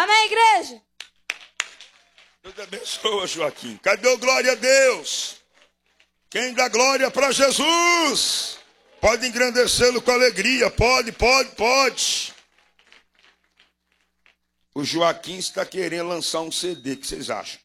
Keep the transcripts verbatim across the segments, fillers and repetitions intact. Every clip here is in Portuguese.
Amém, igreja? Deus abençoe, Joaquim. Cadê o glória a Deus? Quem dá glória para Jesus? Pode engrandecê-lo com alegria. Pode, pode, pode. O Joaquim está querendo lançar um C D. O que vocês acham?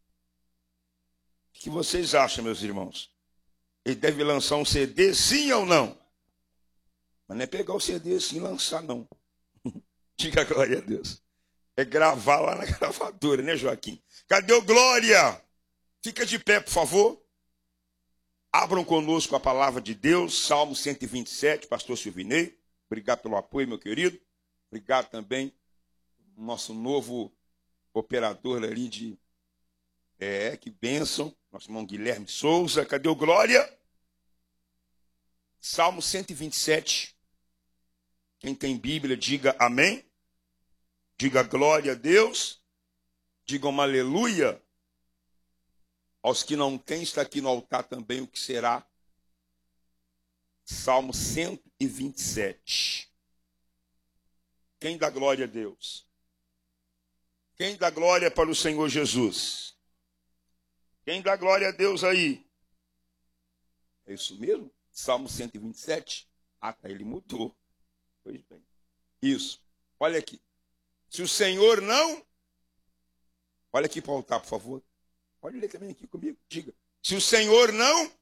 O que vocês acham, meus irmãos? Ele deve lançar um C D, sim ou não? Mas não é pegar o C D assim e lançar, não. Diga glória a Deus. É gravar lá na gravadora, né, Joaquim? Cadê o glória? Fica de pé, por favor. Abram conosco a palavra de Deus, Salmo cento e vinte e sete, pastor Silvinei. Obrigado pelo apoio, meu querido. Obrigado também ao nosso novo operador ali de... É, que bênção. Nosso irmão Guilherme Souza. Cadê o glória? Salmo cento e vinte e sete. Quem tem Bíblia, diga amém. Diga glória a Deus. Diga uma aleluia. Aos que não têm, está aqui no altar também o que será. Salmo cento e vinte e sete. Quem dá glória a Deus? Quem dá glória para o Senhor Jesus? Quem dá glória a Deus aí? É isso mesmo? Salmo cento e vinte e sete? Ah, tá, ele mudou. Pois bem. Isso. Olha aqui. Se o Senhor não... Olha aqui para o altar, por favor. Pode ler também aqui comigo. Diga. Se o Senhor não...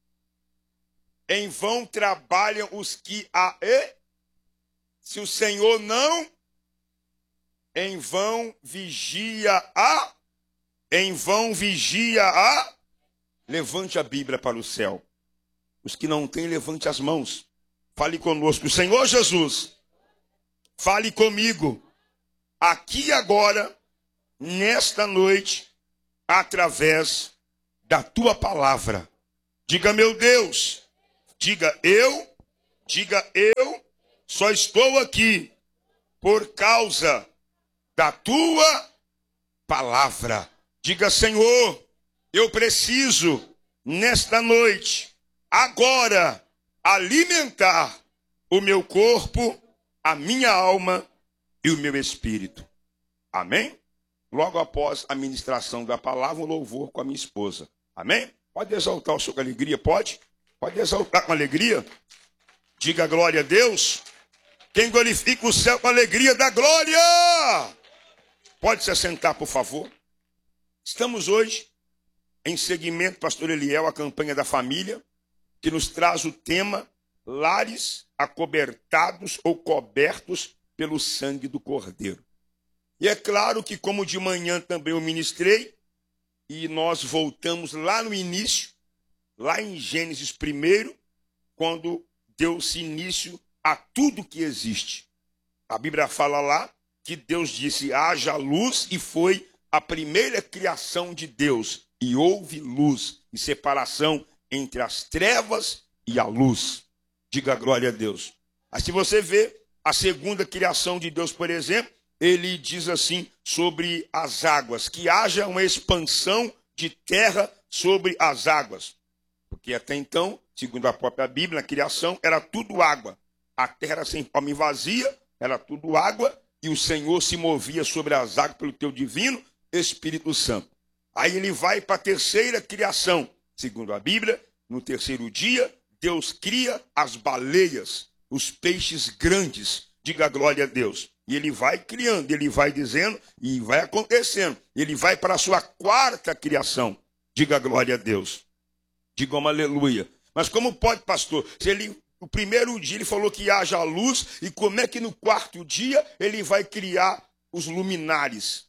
Em vão trabalham os que a... E? Se o Senhor não... Em vão vigia a... Em vão vigia a... Levante a Bíblia para o céu. Os que não têm, levante as mãos. Fale conosco. Senhor Jesus, fale comigo. Aqui e agora, nesta noite, através da tua palavra. Diga, meu Deus. Diga, eu. Diga, eu só estou aqui por causa da tua palavra. Diga, Senhor, eu preciso, nesta noite, agora, alimentar o meu corpo, a minha alma e o meu espírito. Amém? Logo após a ministração da palavra, um louvor com a minha esposa. Amém? Pode exaltar o senhor com alegria, pode? Pode exaltar com alegria. Diga glória a Deus. Quem glorifica o céu com alegria, dá glória. Pode se assentar, por favor. Estamos hoje em seguimento, pastor Eliel, a campanha da família, que nos traz o tema lares acobertados ou cobertos pelo sangue do Cordeiro. E é claro que, como de manhã também eu ministrei, e nós voltamos lá no início, lá em Gênesis primeiro, quando deu-se início a tudo que existe. A Bíblia fala lá que Deus disse, haja luz, e foi a primeira criação de Deus. E houve luz e separação entre as trevas e a luz. Diga glória a Deus. Aí se você vê a segunda criação de Deus, por exemplo, ele diz assim sobre as águas, que haja uma expansão de terra sobre as águas. Porque até então, segundo a própria Bíblia, na criação era tudo água. A terra era sem forma e vazia, era tudo água, e o Senhor se movia sobre as águas pelo teu divino Espírito Santo. Aí ele vai para a terceira criação. Segundo a Bíblia, no terceiro dia, Deus cria as baleias, os peixes grandes. Diga glória a Deus. E ele vai criando, ele vai dizendo, e vai acontecendo. Ele vai para a sua quarta criação. Diga glória a Deus. Diga uma aleluia. Mas como pode, pastor? Se ele, o primeiro dia ele falou que haja luz, e como é que no quarto dia ele vai criar os luminares?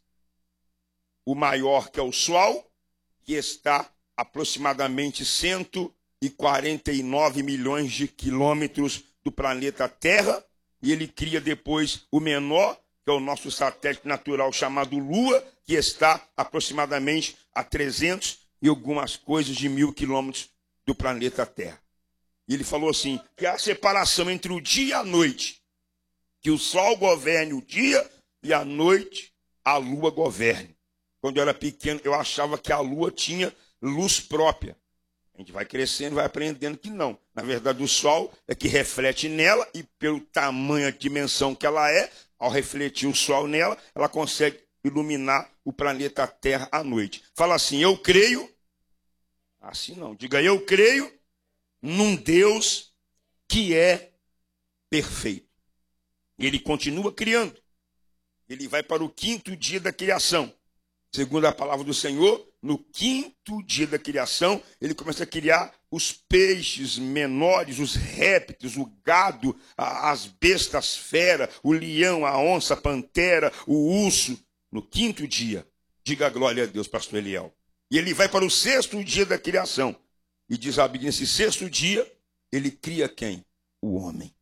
O maior, que é o Sol, que está aproximadamente cento e quarenta e nove milhões de quilômetros do planeta Terra, e ele cria depois o menor, que é o nosso satélite natural chamado Lua, que está aproximadamente a trezentos e algumas coisas de mil quilômetros do planeta Terra. E ele falou assim, que há a separação entre o dia e a noite, que o Sol governe o dia e a noite a Lua governe. Quando eu era pequeno, eu achava que a Lua tinha luz própria. A gente vai crescendo, vai aprendendo que não. Na verdade, o Sol é que reflete nela, e pelo tamanho, a dimensão que ela é, ao refletir o Sol nela, ela consegue iluminar o planeta Terra à noite. Fala assim, eu creio, assim não, diga eu creio num Deus que é perfeito. Ele continua criando. Ele vai para o quinto dia da criação. Segundo a palavra do Senhor, no quinto dia da criação, ele começa a criar os peixes menores, os répteis, o gado, as bestas fera, o leão, a onça, a pantera, o urso. No quinto dia, diga glória a Deus, pastor Eliel. E ele vai para o sexto dia da criação. E diz a Bíblia, nesse sexto dia, ele cria quem? O homem.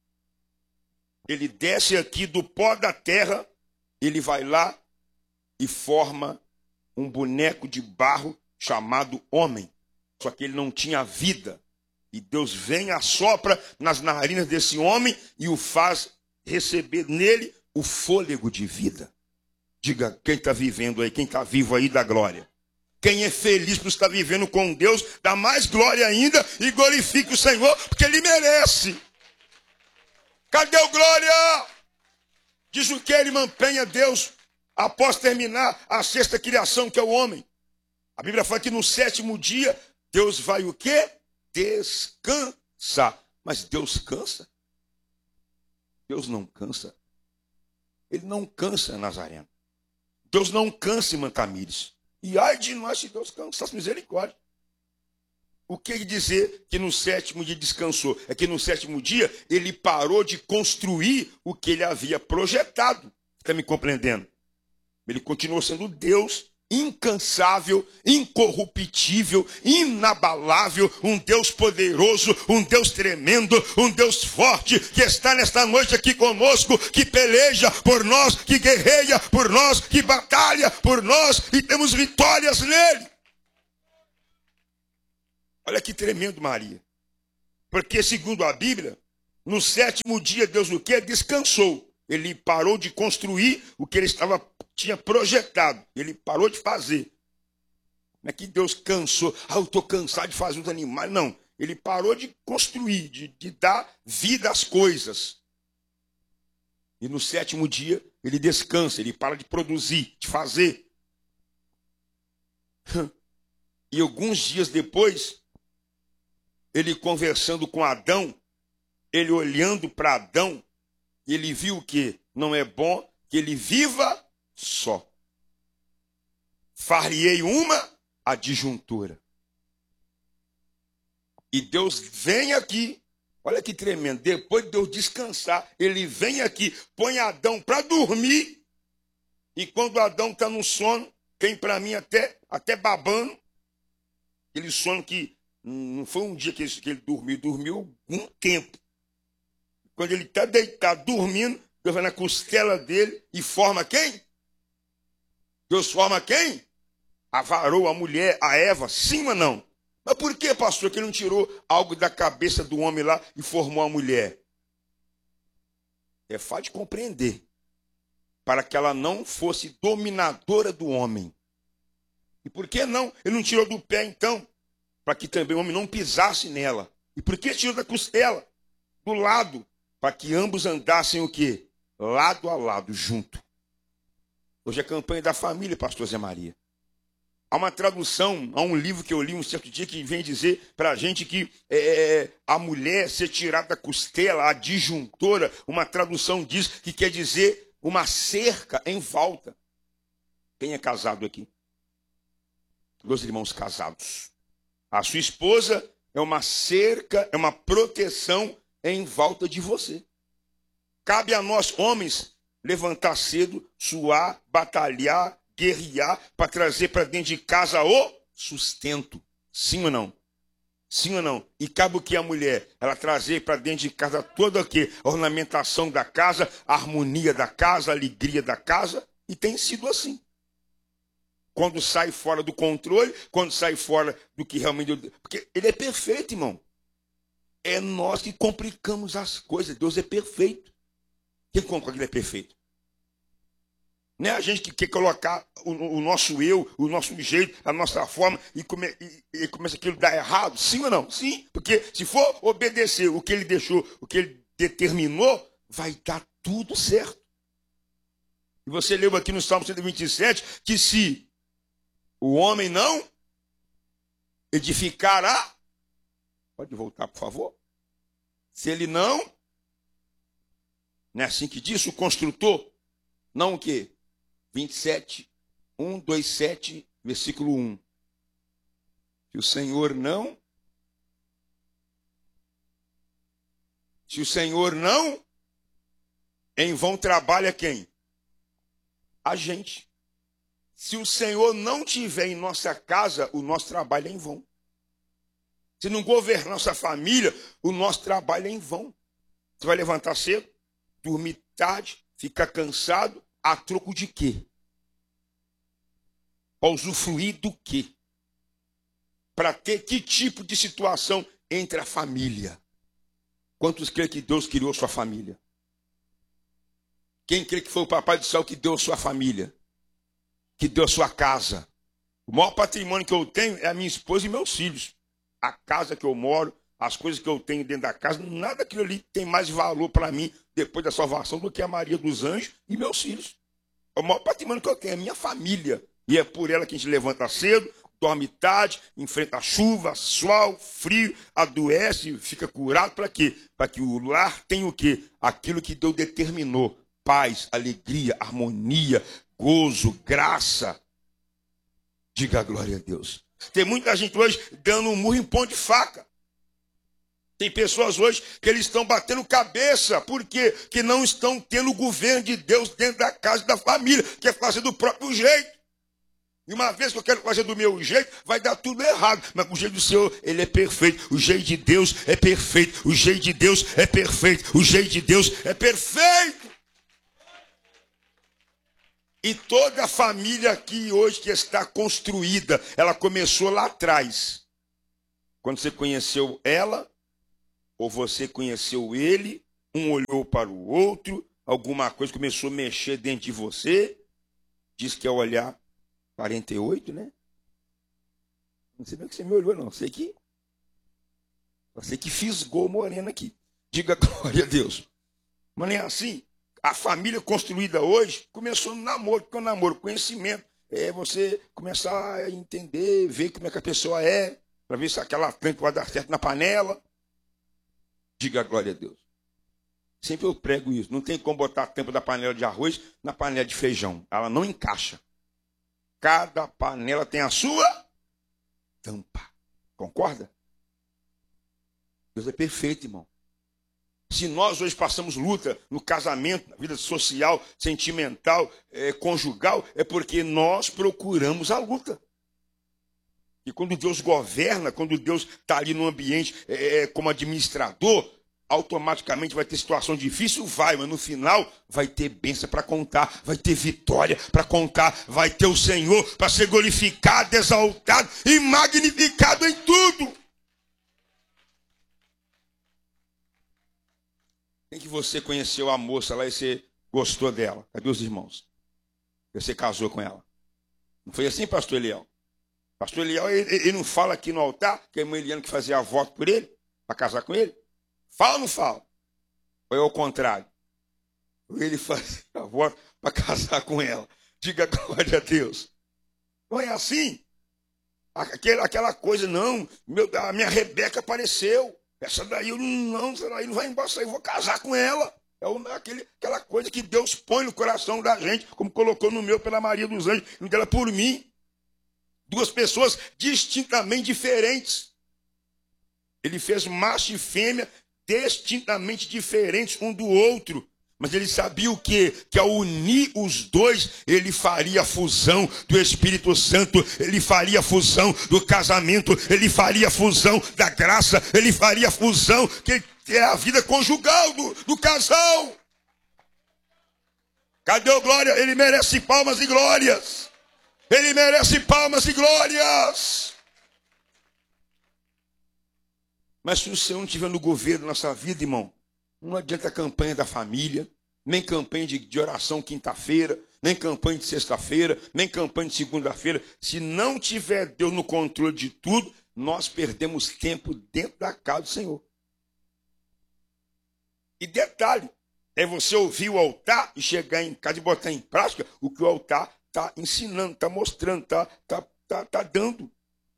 Ele desce aqui do pó da terra, ele vai lá e forma um boneco de barro chamado homem. Só que ele não tinha vida. E Deus vem, assopra nas narinas desse homem e o faz receber nele o fôlego de vida. Diga, quem está vivendo aí, quem está vivo aí, dá glória. Quem é feliz por estar vivendo com Deus, dá mais glória ainda e glorifique o Senhor, porque Ele merece. Cadê o glória? Diz o que ele mantenha Deus após terminar a sexta criação, que é o homem. A Bíblia fala que no sétimo dia, Deus vai o quê? Descansar. Mas Deus cansa? Deus não cansa. Ele não cansa, Nazareno. Deus não cansa em Mantamires. E ai de nós se Deus cansasse, misericórdia. O que dizer que no sétimo dia descansou? É que no sétimo dia ele parou de construir o que ele havia projetado. Está me compreendendo? Ele continuou sendo Deus incansável, incorruptível, inabalável, um Deus poderoso, um Deus tremendo, um Deus forte, que está nesta noite aqui conosco, que peleja por nós, que guerreia por nós, que batalha por nós e temos vitórias nele. Olha que tremendo, Maria. Porque, segundo a Bíblia, no sétimo dia, Deus o quê? Descansou. Ele parou de construir o que ele estava, tinha projetado. Ele parou de fazer. Não é que Deus cansou. Ah, eu estou cansado de fazer os animais. Não. Ele parou de construir, de, de dar vida às coisas. E no sétimo dia, ele descansa. Ele para de produzir, de fazer. E alguns dias depois, ele conversando com Adão, ele olhando para Adão, ele viu que não é bom que ele viva só. Far-lhe-ei uma adjuntura. E Deus vem aqui, olha que tremendo, depois de Deus descansar, ele vem aqui, põe Adão para dormir, e quando Adão está no sono, tem para mim até, até babando, aquele sono que não foi um dia que ele, que ele dormiu, dormiu um tempo. Quando ele está deitado, dormindo, Deus vai na costela dele e forma quem? Deus forma quem? A varoa, a mulher, a Eva, sim ou não? Mas por que, pastor, que ele não tirou algo da cabeça do homem lá e formou a mulher? É fácil de compreender. Para que ela não fosse dominadora do homem. E por que não? Ele não tirou do pé, então? Para que também o homem não pisasse nela. E por que tirou da costela? Do lado. Para que ambos andassem o quê? Lado a lado, junto. Hoje é a campanha da família, pastor Zé Maria. Há uma tradução, há um livro que eu li um certo dia que vem dizer para a gente que é, a mulher ser tirada da costela, a disjuntora, uma tradução diz que quer dizer uma cerca em volta. Quem é casado aqui? Meus irmãos casados. A sua esposa é uma cerca, é uma proteção em volta de você. Cabe a nós, homens, levantar cedo, suar, batalhar, guerrear, para trazer para dentro de casa o sustento. Sim ou não? Sim ou não? E cabe o que a mulher? Ela trazer para dentro de casa toda aqui, a ornamentação da casa, a harmonia da casa, a alegria da casa. E tem sido assim. Quando sai fora do controle, quando sai fora do que realmente... Porque ele é perfeito, irmão. É nós que complicamos as coisas. Deus é perfeito. Quem concorda que ele é perfeito? Não é a gente que quer colocar o, o nosso eu, o nosso jeito, a nossa forma, e, come, e, e começa aquilo a dar errado. Sim ou não? Sim. Porque se for obedecer o que ele deixou, o que ele determinou, vai dar tudo certo. E você leu aqui no Salmo cento e vinte e sete que se o homem não edificará, pode voltar, por favor. Se ele não, não é assim que diz o construtor, não o quê? vinte e sete, um, dois, sete, versículo um. Se o Senhor não, se o Senhor não, em vão trabalha quem? A gente. Se o Senhor não tiver em nossa casa, o nosso trabalho é em vão. Se não governar nossa família, o nosso trabalho é em vão. Você vai levantar cedo, dormir tarde, ficar cansado, a troco de quê? Para usufruir do quê? Para ter que tipo de situação entre a família? Quantos creem que Deus criou sua família? Quem crê que foi o Papai do Céu que deu a sua família? Que deu a sua casa? O maior patrimônio que eu tenho é a minha esposa e meus filhos. A casa que eu moro, as coisas que eu tenho dentro da casa, nada daquilo ali tem mais valor para mim depois da salvação do que a Maria dos Anjos e meus filhos. O maior patrimônio que eu tenho é a minha família. E é por ela que a gente levanta cedo, dorme tarde, enfrenta chuva, sol, frio, adoece, fica curado. Para quê? Para que o lar tenha o quê? Aquilo que Deus determinou. Paz, alegria, harmonia, gozo, graça. Diga a glória a Deus. Tem muita gente hoje dando um murro em ponto de faca. Tem pessoas hoje que eles estão batendo cabeça. Por quê? Que não estão tendo o governo de Deus dentro da casa e da família. Quer fazer do próprio jeito. E uma vez que eu quero fazer do meu jeito, vai dar tudo errado. Mas o jeito do Senhor, ele é perfeito. O jeito de Deus é perfeito. O jeito de Deus é perfeito. O jeito de Deus é perfeito. E toda a família aqui hoje que está construída, ela começou lá atrás. Quando você conheceu ela, ou você conheceu ele, um olhou para o outro, alguma coisa começou a mexer dentro de você. Diz que é olhar quarenta e oito, né? Não sei bem que você me olhou, não. Sei que, eu sei que fisgou morena aqui. Diga glória a Deus. Mas nem assim. A família construída hoje começou no namoro. Porque o namoro, conhecimento, é você começar a entender, ver como é que a pessoa é, para ver se aquela tampa vai dar certo na panela. Diga glória a Deus. Sempre eu prego isso. Não tem como botar a tampa da panela de arroz na panela de feijão. Ela não encaixa. Cada panela tem a sua tampa. Concorda? Deus é perfeito, irmão. Se nós hoje passamos luta no casamento, na vida social, sentimental, é, conjugal, é porque nós procuramos a luta. E quando Deus governa, quando Deus está ali no ambiente é, como administrador, automaticamente vai ter situação difícil? Vai, mas no final vai ter bênção para contar, vai ter vitória para contar, vai ter o Senhor para ser glorificado, exaltado e magnificado em tudo. Quem que você conheceu a moça lá e você gostou dela? Cadê os irmãos? Você casou com ela. Não foi assim, pastor Eliel? Pastor Eliel, ele, ele não fala aqui no altar que é a irmã Eliana que fazia voto por ele, para casar com ele? Fala ou não fala? Ou é o contrário? Ele fazia voto para casar com ela. Diga glória a Deus. Não é assim? Aquela, aquela coisa, não, meu, a minha Rebeca apareceu. Essa daí eu não, essa daí não vai embora, eu vou casar com ela. É aquele, aquela coisa que Deus põe no coração da gente, como colocou no meu pela Maria dos Anjos, e dela por mim. Duas pessoas distintamente diferentes. Ele fez macho e fêmea distintamente diferentes um do outro. Mas ele sabia o quê? Que ao unir os dois, ele faria a fusão do Espírito Santo, ele faria a fusão do casamento, ele faria a fusão da graça, ele faria a fusão que é a vida conjugal do, do casal. Cadê o glória? Ele merece palmas e glórias. Ele merece palmas e glórias. Mas se o Senhor não estiver no governo da nossa vida, irmão, não adianta a campanha da família, nem campanha de, de oração quinta-feira, nem campanha de sexta-feira, nem campanha de segunda-feira. Se não tiver Deus no controle de tudo, nós perdemos tempo dentro da casa do Senhor. E detalhe, É você ouvir o altar e chegar em casa e botar em prática o que o altar está ensinando, está mostrando, está tá, tá, tá dando.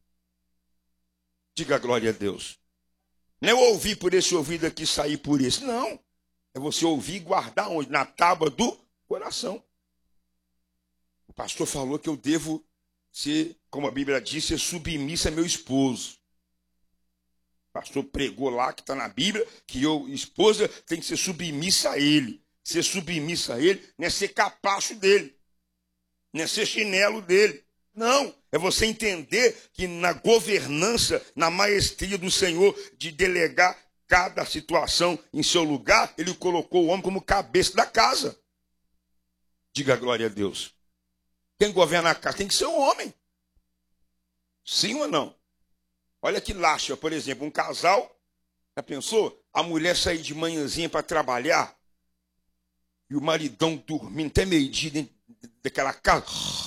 Diga glória a Deus. Não é ouvir por esse ouvido aqui e sair por esse. Não. É você ouvir e guardar onde? Na tábua do coração. O pastor falou que eu devo ser, como a Bíblia diz, ser submissa a meu esposo. O pastor pregou lá, que está na Bíblia, que eu, esposa, tem que ser submissa a ele. Ser submissa a ele não é ser capacho dele. Não é ser chinelo dele. Não. É você entender que na governança, na maestria do Senhor, de delegar cada situação em seu lugar, ele colocou o homem como cabeça da casa. Diga glória a Deus. Quem governa a casa tem que ser o homem. Sim ou não? Olha que laxa, por exemplo, um casal, já pensou? A mulher sair de manhãzinha para trabalhar e o maridão dormindo até meio-dia dentro daquela casa.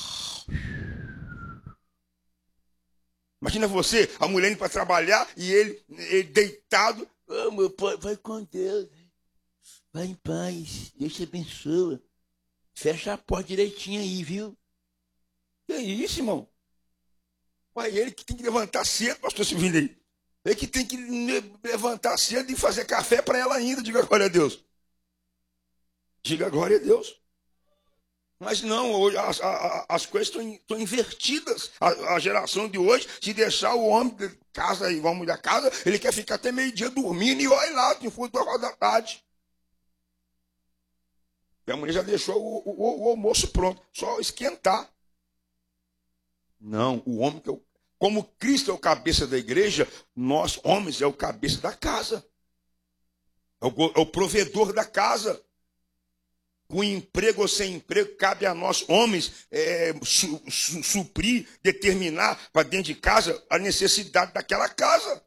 Imagina você, a mulher indo para trabalhar e ele, ele deitado. Oh, meu pai, vai com Deus. Vai em paz. Deus te abençoa. Fecha a porta direitinho aí, viu? Que isso, irmão? Pai, ele que tem que levantar cedo, pastor Silvino aí. Ele que tem que levantar cedo e fazer café para ela ainda. Diga glória a Deus. Diga glória a Deus. Mas não, hoje as, as, as coisas estão, estão invertidas. A, a geração de hoje, se deixar o homem de casa e a mulher da casa, ele quer ficar até meio-dia dormindo e olha lá, tem fundo da da tarde. E a mulher já deixou o, o, o almoço pronto, só esquentar. Não, o homem, que é o, como Cristo é o cabeça da igreja, nós, homens, é o cabeça da casa. É o, é o provedor da casa. Com emprego ou sem emprego, cabe a nós, homens, é, su, su, suprir, determinar para dentro de casa a necessidade daquela casa.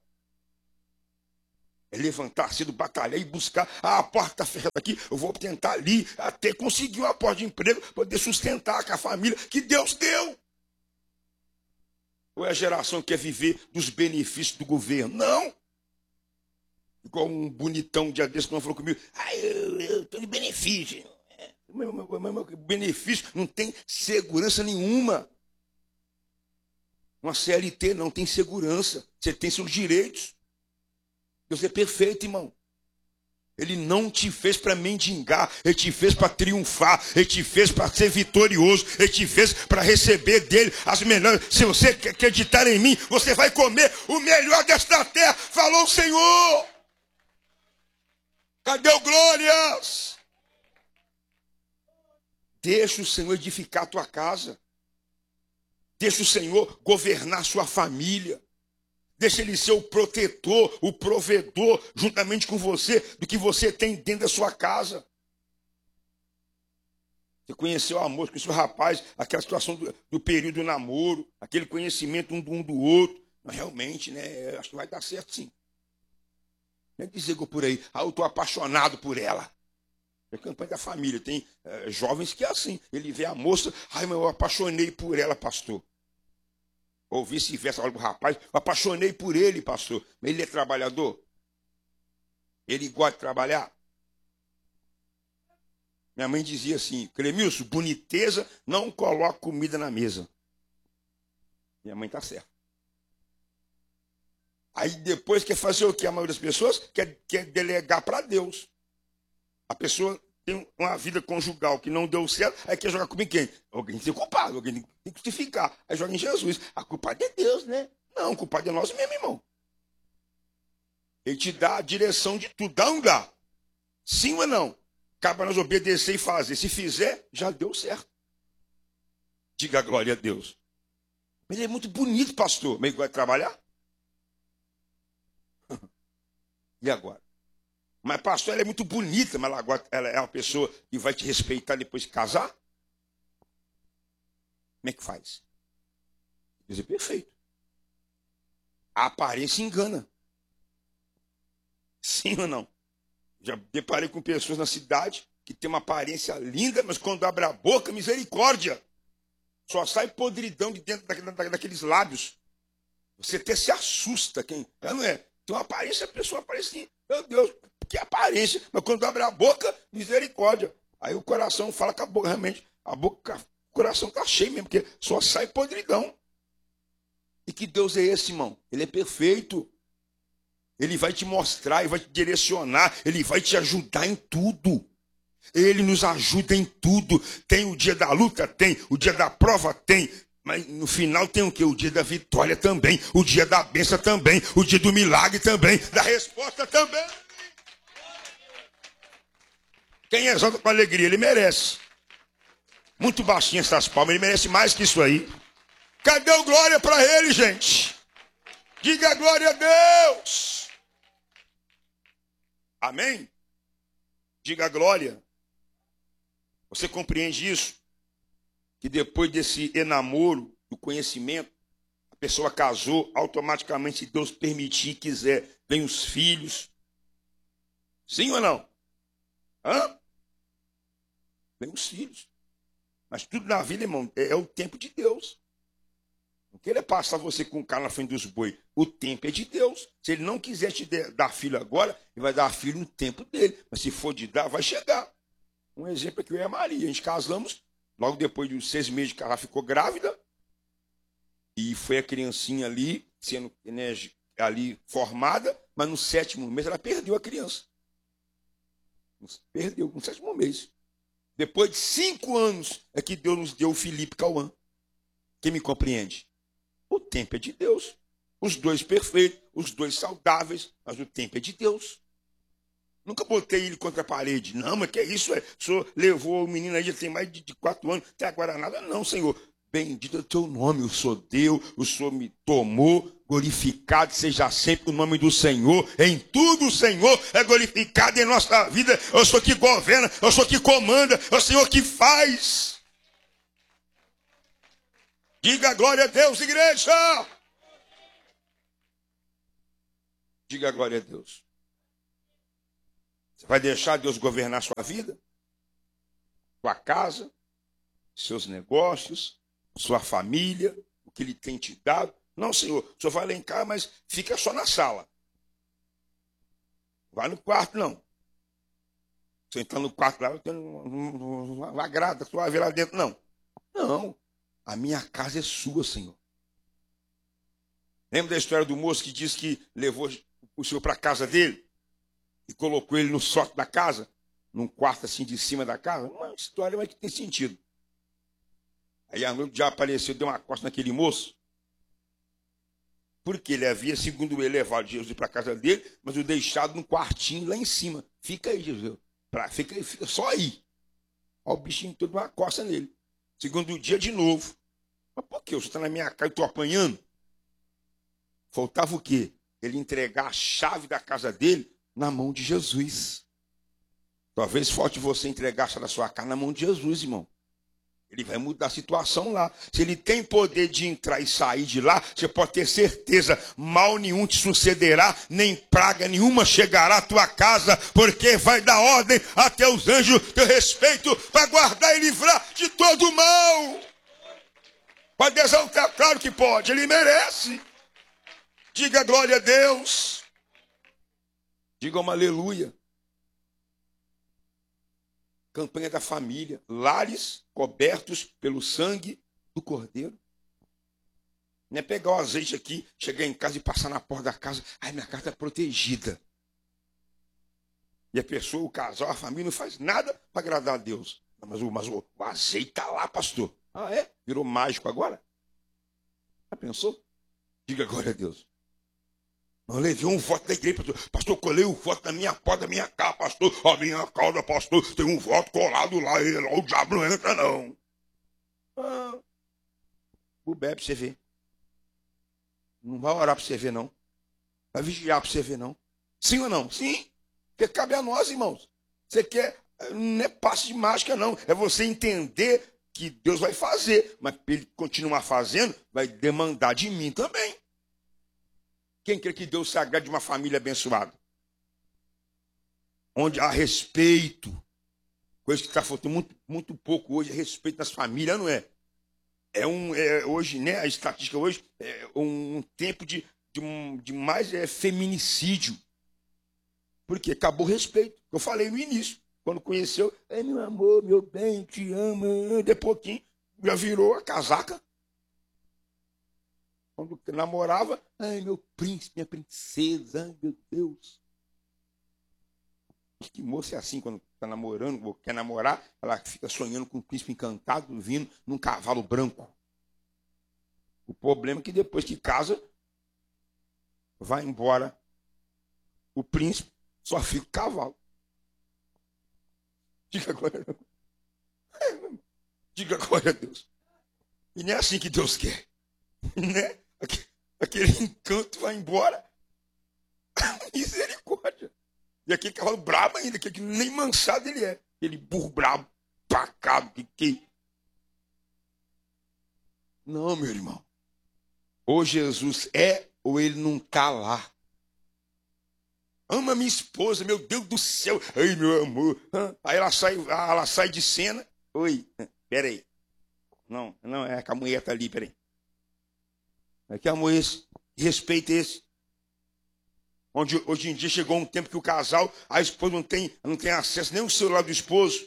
É levantar cedo, batalhar e buscar. Ah, a porta está fechada aqui, eu vou tentar ali, até conseguir uma porta de emprego, poder sustentar com a família que Deus deu. Ou é a geração que quer viver dos benefícios do governo? Não. Igual um bonitão um dia desse que não falou comigo. Ah, eu estou de benefício. Meu, meu, meu, meu benefício não tem segurança nenhuma. Uma C L T não tem segurança. Você tem seus direitos. Deus é perfeito, irmão. Ele não te fez para mendigar, ele te fez para triunfar, ele te fez para ser vitorioso, ele te fez para receber dele as melhores. Se você quer acreditar em mim, você vai comer o melhor desta terra, falou o Senhor. Cadê o glórias? Deixa o Senhor edificar a tua casa. Deixa o Senhor governar a sua família. Deixa Ele ser o protetor, o provedor, juntamente com você, do que você tem dentro da sua casa. Você conheceu o amor, conheceu o rapaz, aquela situação do, do período do namoro, aquele conhecimento um do, um do outro. Mas realmente, né, acho que vai dar certo sim. Não é dizer por aí, ah, eu estou apaixonado por ela. É campanha da família, tem é, jovens que é assim. Ele vê a moça, ai, mas eu apaixonei por ela, pastor. Ou vice-versa, olha para o rapaz, eu apaixonei por ele, pastor. Mas ele é trabalhador? Ele gosta de trabalhar? Minha mãe dizia assim, Clemilson, boniteza não coloca comida na mesa. Minha mãe está certa. Aí depois quer fazer o que? A maioria das pessoas quer, quer delegar para Deus. A pessoa tem uma vida conjugal que não deu certo, aí quer jogar comigo quem? Alguém tem que ser culpado, alguém tem que justificar. Aí joga em Jesus. A culpa é de Deus, né? Não, a culpa é de nós mesmo, irmão. Ele te dá a direção de tudo. Dá ou não dá? Sim ou não? Cabe a nós obedecer e fazer. Se fizer, já deu certo. Diga a glória a Deus. Ele é muito bonito, pastor. Mas ele gosta de trabalhar? E agora? Mas, pastor, ela é muito bonita, mas ela, agora, ela é uma pessoa que vai te respeitar depois de casar? Como é que faz? Deus é perfeito. A aparência engana. Sim ou não? Já deparei com pessoas na cidade que tem uma aparência linda, mas quando abre a boca, misericórdia. Só sai podridão de dentro da, da, daqueles lábios. Você até se assusta. Quem, não é? Tem uma aparência, a pessoa aparece assim, meu Deus, porque é aparência. Mas quando abre a boca, misericórdia. Aí o coração fala que a boca, realmente, a boca, o coração está cheio mesmo, porque só sai podridão. E que Deus é esse, irmão? Ele é perfeito. Ele vai te mostrar, ele vai te direcionar, ele vai te ajudar em tudo. Ele nos ajuda em tudo. Tem o dia da luta? Tem. O dia da prova? Tem. Mas no final tem o quê? O dia da vitória também. O dia da bênção também. O dia do milagre também. Da resposta também. Quem exalta com alegria, ele merece. Muito baixinho essas palmas, ele merece mais que isso aí. Cadê o glória para ele, gente? Diga glória a Deus. Amém? Diga glória. Você compreende isso? Que depois desse enamoro, do conhecimento, a pessoa casou, automaticamente, se Deus permitir e quiser, vem os filhos. Sim ou não? Hã? Vem os filhos. Mas tudo na vida, irmão, é, é o tempo de Deus. Não queira passar você com o carro na frente dos bois. O tempo é de Deus. Se ele não quiser te dar filho agora, ele vai dar filho no tempo dele. Mas se for de dar, vai chegar. Um exemplo é que eu e a Maria, a gente casamos, logo depois de seis meses de casar, ficou grávida. E foi a criancinha ali, sendo né, ali formada, mas no sétimo mês ela perdeu a criança. Perdeu, no sétimo mês. Depois de cinco anos é que Deus nos deu o Felipe Cauã. Quem me compreende? O tempo é de Deus. Os dois perfeitos, os dois saudáveis, mas o tempo é de Deus. Nunca botei ele contra a parede. Não, mas que isso? É? O senhor levou o menino aí, já tem mais de, de quatro anos, até agora nada. Não, Senhor. Bendito é o teu nome, o Senhor deu, o Senhor me tomou. Glorificado seja sempre o nome do Senhor. Em tudo o Senhor é glorificado em nossa vida. É o Senhor que governa, é o Senhor que comanda, é o Senhor que faz. Diga glória a Deus, igreja. Diga glória a Deus. Você vai deixar Deus governar sua vida? Sua casa? Seus negócios? Sua família? O que Ele tem te dado? Não, Senhor. O Senhor vai lá em casa, mas fica só na sala. Vai no quarto, não. Você entra no quarto lá, não agrada, só vai ver lá dentro, não. Não. A minha casa é sua, Senhor. Lembra da história do moço que disse que levou o Senhor para a casa dele? E colocou ele no sótão da casa, num quarto assim de cima da casa? Uma história, mas que tem sentido. Aí a noite já apareceu, deu uma costa naquele moço. Porque ele havia, segundo ele, levado Jesus para a casa dele, mas o deixado num quartinho lá em cima. Fica aí, Jesus. Pra, fica, fica só aí. Olha o bichinho todo, uma costa nele. Segundo dia de novo. Mas por que? Você está na minha casa e estou apanhando? Faltava o quê? Ele entregar a chave da casa dele na mão de Jesus. Talvez falte você entregar a chave da sua casa na mão de Jesus, irmão. Ele vai mudar a situação lá. Se ele tem poder de entrar e sair de lá, você pode ter certeza, mal nenhum te sucederá, nem praga nenhuma chegará à tua casa, porque vai dar ordem a teus anjos, teu respeito, para guardar e livrar de todo mal. Pode exaltar, claro que pode, ele merece. Diga glória a Deus. Diga uma aleluia. Campanha da família. Lares cobertos pelo sangue do Cordeiro. Não é pegar o azeite aqui, chegar em casa e passar na porta da casa. Ai, minha casa está protegida. E a pessoa, o casal, a família não faz nada para agradar a Deus. Mas, o, mas o, o azeite está lá, pastor. Ah, é? Virou mágico agora? Já pensou? Diga glória a Deus. Eu levei um voto da igreja, pastor. Pastor, colei o voto na minha porta, da minha casa, pastor. A minha causa, pastor, tem um voto colado lá. E lá o diabo não entra, não. Ah, o bebe pra você ver. Não vai orar para você ver, não. Vai vigiar para você ver, não. Sim ou não? Sim. Porque cabe a nós, irmãos. Você quer, não é passe de mágica, não. É você entender que Deus vai fazer. Mas para ele continuar fazendo, vai demandar de mim também. Quem crê que Deus se agrade de uma família abençoada? Onde há respeito. Coisa que está faltando muito, muito pouco hoje, é respeito nas famílias, não é? É um, é, hoje, né, a estatística hoje é um tempo de, de, um, de mais é, feminicídio. Porque acabou o respeito. Eu falei no início. Quando conheceu, é meu amor, meu bem, te amo. De pouquinho, já virou a casaca. Quando namorava, ai, meu príncipe, minha princesa, ai, meu Deus. Que moça é assim, quando está namorando, ou quer namorar, ela fica sonhando com um príncipe encantado vindo num cavalo branco. O problema é que depois que casa, vai embora o príncipe, só fica o cavalo. Diga glória a Deus. Diga glória a Deus. E não é assim que Deus quer. Né? Aquele encanto vai embora. Misericórdia. E aquele cavalo brabo ainda, que nem mansado ele é. Aquele burro brabo, pacado, que que. Não, meu irmão. Ou Jesus é, ou ele não está lá. Ama minha esposa, meu Deus do céu. Ai, meu amor. Aí ela sai, ela sai de cena. Oi, peraí. Não, não, é que a mulher está ali, peraí. É que amor é esse? Que respeito é esse? Onde hoje em dia chegou um tempo que o casal, a esposa não tem, não tem acesso nem ao celular do esposo.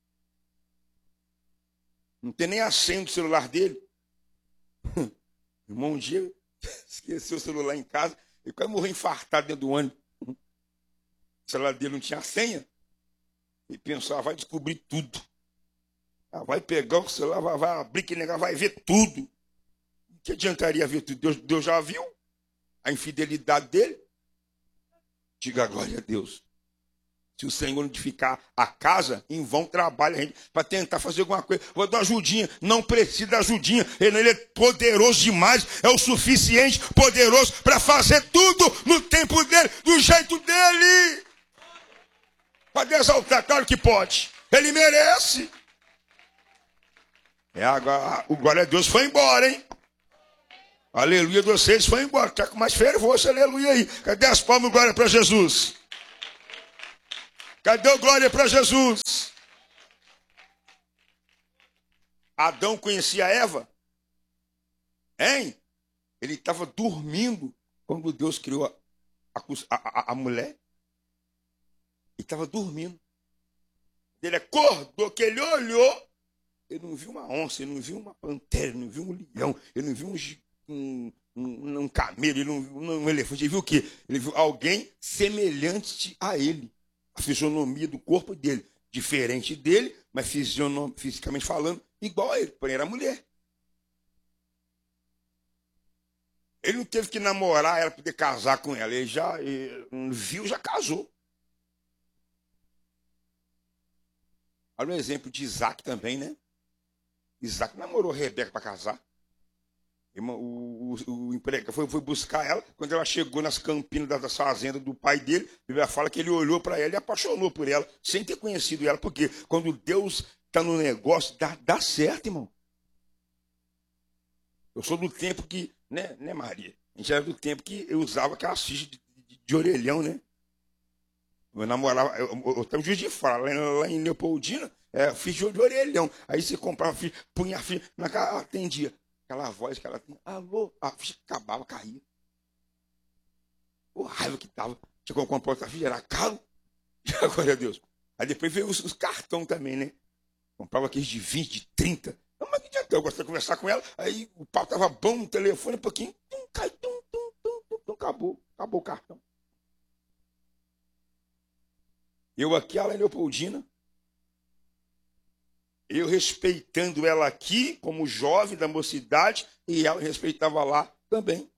Não tem nem a senha do celular dele. Irmão, um dia esqueceu o celular em casa e quase morreu infartado dentro do ônibus. O celular dele não tinha senha. E pensou, ah, vai descobrir tudo. Ah, vai pegar o celular, vai, vai abrir aquele negócio, vai ver tudo. O que adiantaria ver tudo? Deus, Deus já viu a infidelidade dele. Diga glória a Deus. Se o Senhor edificar a casa, em vão trabalha a gente para tentar fazer alguma coisa. Vou dar uma ajudinha. Não precisa de ajudinha. Ele, ele é poderoso demais. É o suficiente poderoso para fazer tudo no tempo dele, do jeito dele. Pode exaltar, claro que pode. Ele merece. É, agora, o glória a Deus foi embora, hein? Aleluia de vocês foi embora. Está com mais fervor, aleluia aí. Cadê as palmas, glória para Jesus? Cadê o glória para Jesus? Adão conhecia Eva? Hein? Ele estava dormindo quando Deus criou a, a, a, a mulher. Ele estava dormindo. Ele acordou, que ele olhou. Ele não viu uma onça, ele não viu uma pantera, ele não viu um leão, ele não viu um Um, um, um camelo, ele não viu um elefante, ele viu o quê? Ele viu alguém semelhante a ele. A fisionomia do corpo dele, diferente dele, mas fisionom, fisicamente falando, igual a ele, porém era mulher. Ele não teve que namorar ela para poder casar com ela, ele já ele viu, já casou. Olha o exemplo de Isaac também, né? Isaac namorou Rebeca para casar. O, o, o empregado foi, foi buscar ela. Quando ela chegou nas campinas das fazendas do pai dele, a Bíblia fala que ele olhou para ela e apaixonou por ela, sem ter conhecido ela. Porque quando Deus está no negócio, dá, dá certo, irmão. Eu sou do tempo que, né, né, Maria? A gente era do tempo que eu usava aquelas fichas de, de, de orelhão, né? Eu namorava, eu, eu, eu tenho juiz de fala, lá, lá em Leopoldina, é, ficha de orelhão. Aí você comprava a ficha, punha a ficha, na cara, atendia. Aquela voz que ela tinha, alô, a ficha acabava, caía. O raiva que tava. Chegou a comprar outra ficha, era caro. Glória a Deus. Aí depois veio os, os cartão também, né? Comprava aqueles de vinte, de trinta. Não, mas que adianta? Eu gostei de conversar com ela. Aí o pau tava bom no telefone, um pouquinho, tum, cai, tum, tum, tum, tum, tum, acabou. Acabou o cartão. Eu aqui, ela em Leopoldina. Eu respeitando ela aqui, como jovem da mocidade, e ela respeitava lá também.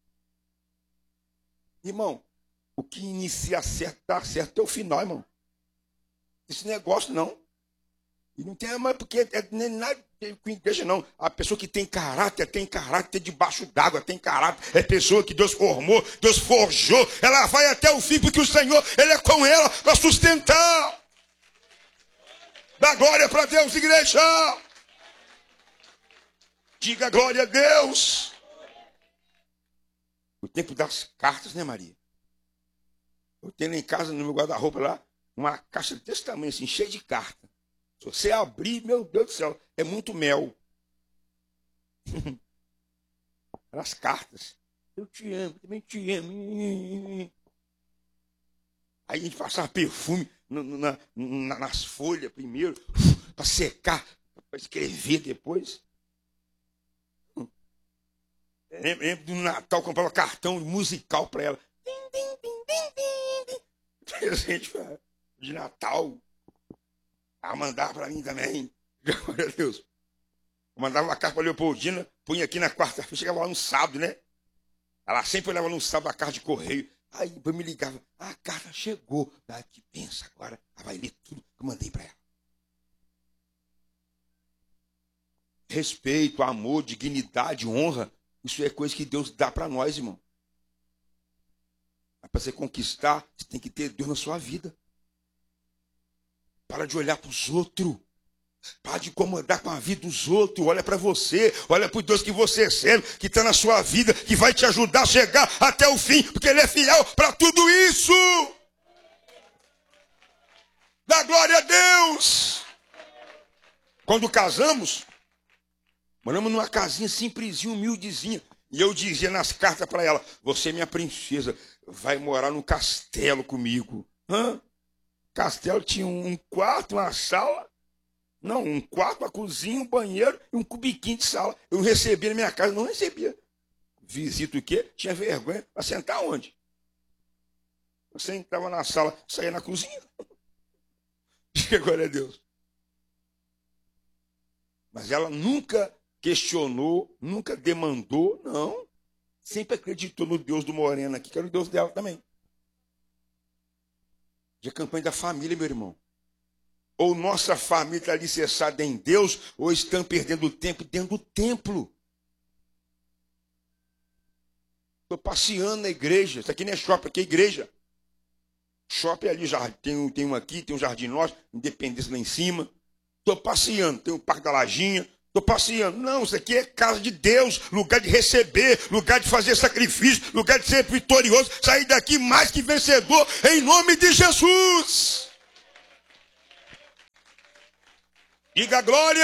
Irmão, o que inicia certo, dá certo até o final, irmão. Esse negócio não. E não tem mais, porque é, nem nada com igreja, não. A pessoa que tem caráter, tem caráter debaixo d'água, tem caráter. É pessoa que Deus formou, Deus forjou. Ela vai até o fim, porque o Senhor, Ele é com ela para sustentar. Dá glória para Deus, igreja. Diga glória a Deus. O tempo das cartas, né, Maria? Eu tenho lá em casa, no meu guarda-roupa lá, uma caixa desse tamanho, assim, cheia de carta. Se você abrir, meu Deus do céu, é muito mel. As cartas. Eu te amo, também te amo. Aí a gente passava perfume no, no, na, na, nas folhas primeiro, para secar, para escrever depois. Lembro, lembro do Natal, comprava cartão musical para ela. Din, din, din, din, din. Presente de Natal. Ela mandava para mim também. Glória a Deus. Eu mandava uma carta para a Leopoldina, punha aqui na quarta-feira, chegava lá no sábado, né? Ela sempre olhava no sábado a carta de correio. Aí depois me ligava, a carta chegou. Ah, que pensa agora, ela vai ler tudo que eu mandei para ela. Respeito, amor, dignidade, honra, isso é coisa que Deus dá para nós, irmão. Mas para você conquistar, você tem que ter Deus na sua vida. Para de olhar para os outros. Para de incomodar com a vida dos outros. Olha para você. Olha para o Deus que você serve, que está na sua vida, que vai te ajudar a chegar até o fim, porque Ele é fiel para tudo isso. Dá glória a Deus. Quando casamos, moramos numa casinha simplesinha, humildezinha. E eu dizia nas cartas para ela, você, minha princesa, vai morar num castelo comigo. Hã? Castelo tinha um quarto, uma sala. Não, um quarto, uma cozinha, um banheiro e um cubiquinho de sala. Eu não recebia na minha casa, não recebia. Visita o quê? Tinha vergonha. Para sentar onde? Você entrava na sala, saía na cozinha. Glória a Deus. Mas ela nunca questionou, nunca demandou, não. Sempre acreditou no Deus do Moreno aqui, que era o Deus dela também. De campanha da família, meu irmão. Ou nossa família está alicerçada em Deus, ou estão perdendo tempo dentro do templo. Estou passeando na igreja. Isso aqui não é shopping, aqui é igreja. Shopping é ali, tem um, tem um aqui, tem um Jardim Norte, Independência lá em cima. Estou passeando, tem o Parque da Lajinha. Estou passeando. Não, isso aqui é casa de Deus, lugar de receber, lugar de fazer sacrifício, lugar de ser vitorioso, sair daqui mais que vencedor, em nome de Jesus. Diga glória!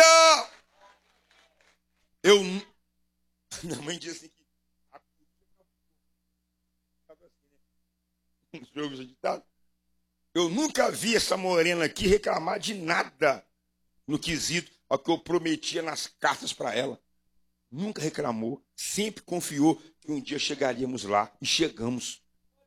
Eu. Minha mãe disse assim: eu nunca vi essa morena aqui reclamar de nada no quesito ao que eu prometia nas cartas para ela. Nunca reclamou, sempre confiou que um dia chegaríamos lá e chegamos.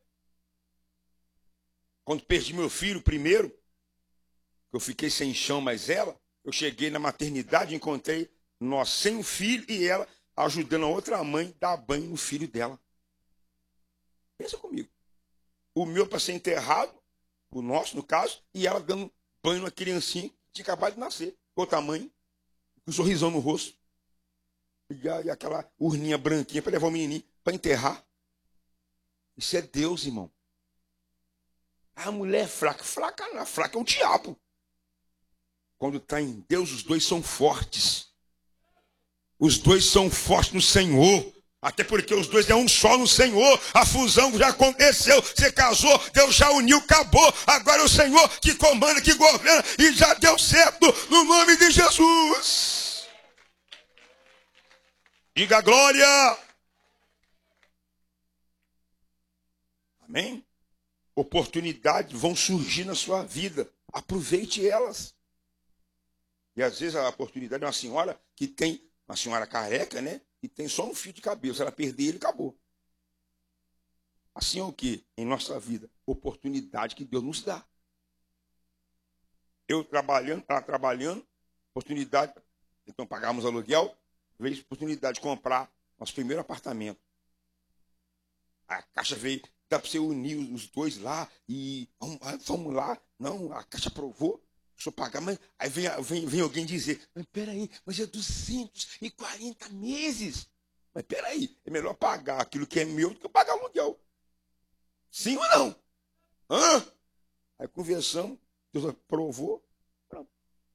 Quando perdi meu filho primeiro, eu fiquei sem chão, mas ela, eu cheguei na maternidade, encontrei nós sem o filho e ela ajudando a outra mãe a dar banho no filho dela. Pensa comigo. O meu para ser enterrado, o nosso no caso, e ela dando banho na criancinha que tinha acabado de nascer. Com outra mãe, com um sorrisão no rosto. E, a, e aquela urninha branquinha para levar o menininho para enterrar. Isso é Deus, irmão. A mulher é fraca. Fraca não, fraca é o diabo. Quando está em Deus, os dois são fortes. Os dois são fortes no Senhor. Até porque os dois é um só no Senhor. A fusão já aconteceu. Você casou, Deus já uniu, acabou. Agora é o Senhor que comanda, que governa. E já deu certo no nome de Jesus. Diga glória. Amém? Oportunidades vão surgir na sua vida. Aproveite elas. E às vezes a oportunidade é uma senhora que tem, uma senhora careca, né? E tem só um fio de cabelo. Se ela perder ele, acabou. Assim é o que? Em nossa vida, oportunidade que Deus nos dá. Eu trabalhando, estava trabalhando, oportunidade, então pagamos aluguel, veio a oportunidade de comprar nosso primeiro apartamento. A Caixa veio, dá para você unir os dois lá e vamos, vamos lá. Não, a Caixa aprovou. Deixa eu pagar, mas aí vem, vem, vem alguém dizer, mas peraí, mas é duzentos e quarenta meses. Mas peraí, é melhor pagar aquilo que é meu do que pagar aluguel. Sim ou não? Hã? Aí conversamos, Deus aprovou. Pronto.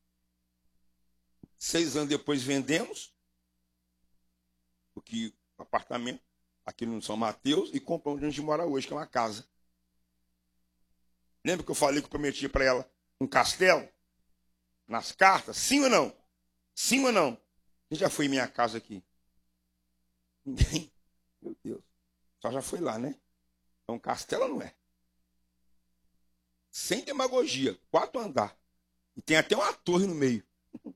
Seis anos depois vendemos o que o apartamento aqui no São Mateus e compramos onde a gente mora hoje, que é uma casa. Lembra que eu falei que eu prometi para ela um castelo? Nas cartas? Sim ou não? Sim ou não? Quem já foi em minha casa aqui? Ninguém? Meu Deus. Só já foi lá, né? Então castelo não é. sem demagogia, quatro andar. E tem até uma torre no meio.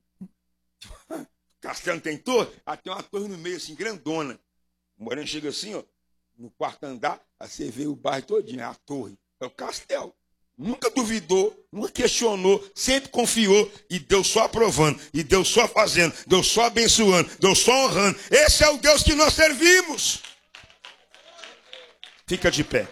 Castelo tem torre? Ah, tem uma torre no meio, assim, grandona. O moreno chega assim, ó, no quarto andar, aí você vê o bairro todinho, é a torre, é o castelo. Nunca duvidou, nunca questionou, sempre confiou, e Deus só aprovando, e Deus só fazendo, Deus só abençoando, Deus só honrando. Esse é o Deus que nós servimos. Fica de pé.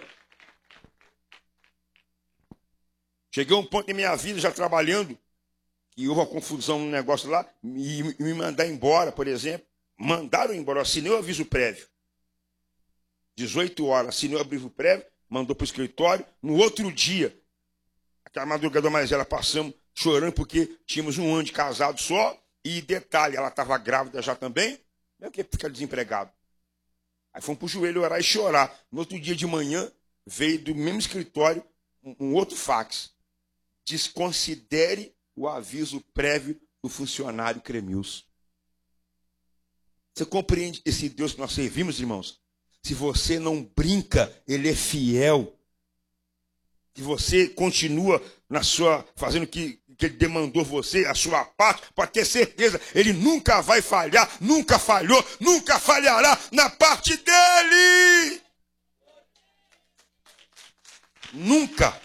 Cheguei a um ponto em minha vida, já trabalhando, que houve uma confusão no negócio lá, e me mandar embora, por exemplo. Mandaram embora, eu assinei o aviso prévio. dezoito horas, assinei o aviso prévio, mandou para o escritório. No outro dia, aquela madrugada mais ela passamos chorando porque tínhamos um ano de casado só. E detalhe, ela estava grávida já também. Não é que fica desempregado. Aí fomos para o joelho orar e chorar. No outro dia de manhã, veio do mesmo escritório um, um outro fax. Desconsidere o aviso prévio do funcionário Cremilson. Você compreende esse Deus que nós servimos, irmãos? Se você não brinca, ele é fiel. Se você continua na sua, fazendo o que, que ele demandou você, a sua parte, pode ter certeza, ele nunca vai falhar, nunca falhou, nunca falhará na parte dele. Nunca.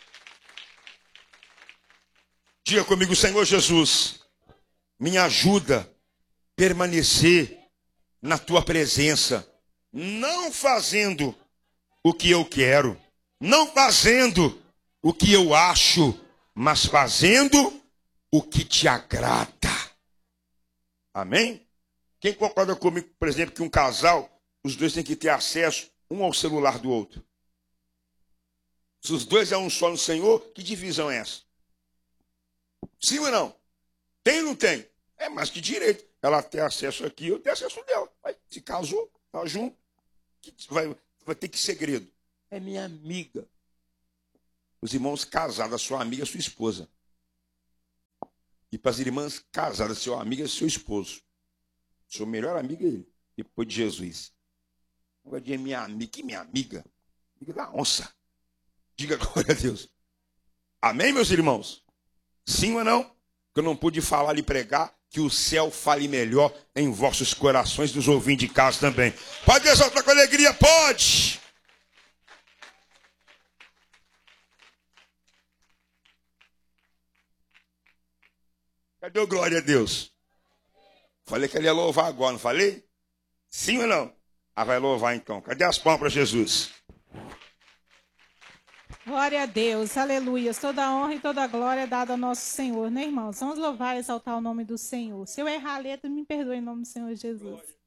Diga comigo, Senhor Jesus, me ajuda a permanecer na tua presença, não fazendo o que eu quero, não fazendo o que eu acho, mas fazendo o que te agrada. Amém? Quem concorda comigo, por exemplo, que um casal, os dois têm que ter acesso um ao celular do outro? Se os dois é um só no Senhor, que divisão é essa? Sim ou não? Tem ou não tem? É mais que direito. Ela tem acesso aqui, eu tenho acesso dela. Vai, se casou, tá junto. Vai, vai ter que segredo. É minha amiga. Os irmãos casados, a sua amiga é sua esposa. E para as irmãs casadas, sua amiga é seu esposo. Seu melhor amigo é ele, depois de Jesus. Não vai dizer minha amiga, que minha amiga? Amiga da onça. Diga glória a Deus. Amém, meus irmãos? Sim ou não? Que eu não pude falar e pregar, que o céu fale melhor em vossos corações, dos ouvintes de casa também. Pode exaltar com alegria? Pode! Cadê o glória a Deus? Falei que ele ia louvar agora, não falei? Sim ou não? Ah, vai louvar então. Cadê as palmas para Jesus? Glória a Deus, aleluia. Toda a honra e toda a glória é dada ao nosso Senhor, né, irmãos? Vamos louvar e exaltar o nome do Senhor. Se eu errar a letra, me perdoe em nome do Senhor Jesus.